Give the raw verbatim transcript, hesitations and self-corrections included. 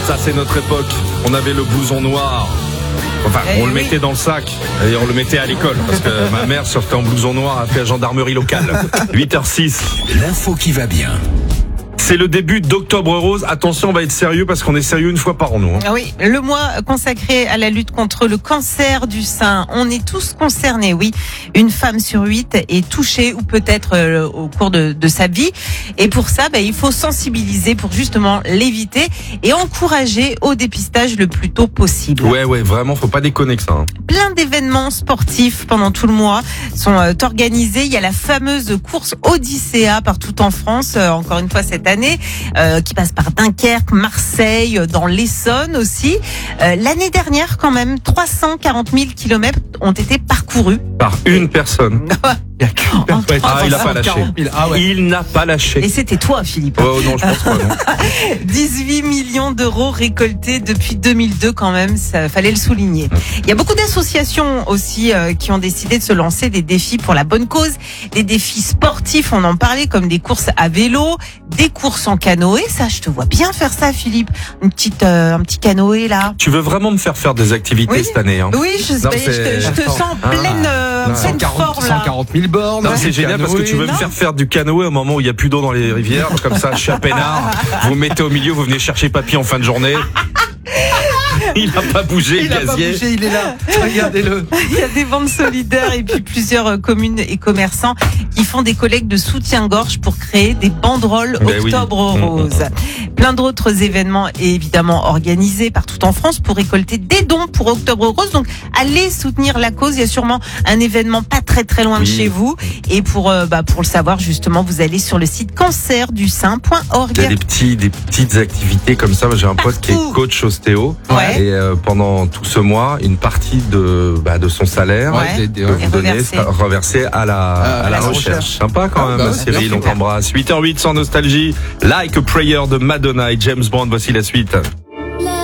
Ça, c'est notre époque. On avait le blouson noir. Enfin, Eh on le oui. mettait dans le sac et on le mettait à l'école parce que ma mère sortait en blouson noir à faire gendarmerie locale. huit heures six. L'info qui va bien. C'est le début d'Octobre Rose. Attention, on va être sérieux parce qu'on est sérieux une fois par an, nous. Hein. Ah oui, le mois consacré à la lutte contre le cancer du sein. On est tous concernés, oui. Une femme sur huit est touchée ou peut-être euh, au cours de, de sa vie. Et pour ça, bah, il faut sensibiliser pour justement l'éviter et encourager au dépistage le plus tôt possible. Ouais, ouais, vraiment, faut pas déconner que ça. Hein. Plein d'événements sportifs pendant tout le mois sont euh, organisés. Il y a la fameuse course Odyssea partout en France, euh, encore une fois cette année, euh, qui passe par Dunkerque, Marseille, euh, dans l'Essonne aussi. Euh, l'année dernière, quand même, trois cent quarante mille kilomètres ont été parcourus. Par une personne. Il y a qu'une personne. Ouais, Ah, il a pas lâché. cent quarante mille. Ah ouais. Il n'a pas lâché. Et c'était toi, Philippe. Oh non, je pense pas, non. dix-huit millions d'euros récoltés depuis deux mille deux quand même, ça fallait le souligner. Il y a beaucoup d'associations aussi euh, qui ont décidé de se lancer des défis pour la bonne cause, des défis sportifs, on en parlait, comme des courses à vélo, des courses en canoë. Ça, je te vois bien faire ça, Philippe. Une petite, euh, un petit canoë là. Tu veux vraiment me faire faire des activités Oui. cette année, hein? Oui, je, Non, je te, c'est- je te sens en Ah. pleine, euh, Non. pleine cent quarante, forme là. cent quarante mille bornes. Non, c'est génial parce que tu veux me Non. faire faire du canoë au moment où il n'y a plus d'eau dans les rivières. Comme ça, je suis à peinard. Vous mettez au milieu, vous venez chercher papy en fin de journée. Il n'a pas bougé, Il a pas casier. bougé, il est là. Regardez-le. Il y a des ventes solidaires et puis plusieurs euh, communes et commerçants qui font des collectes de soutien-gorge pour créer des banderoles Ben oui. Octobre Mmh, Rose. Plein d'autres événements évidemment organisés partout en France pour récolter des dons pour Octobre Rose. Donc allez soutenir la cause. Il y a sûrement un événement pas très très loin de Oui. chez vous. Et pour euh, bah, pour le savoir justement, vous allez sur le site cancer du sein point org. Il y a des petits, des petites activités comme ça. Moi, j'ai un pote qui est Partout. coach ostéo. Ouais. Et euh, pendant tout ce mois, une partie de, bah, de son salaire Ouais. des- des- que vous Et donnez reversé. sera reversé à la, à à la la recherche. recherche. Sympa quand Ah, même, bah ouais, Cyril, bien on sûr. t'embrasse. huit heures huit sans nostalgie. Like a Prayer de Madonna et James Bond. Voici la suite.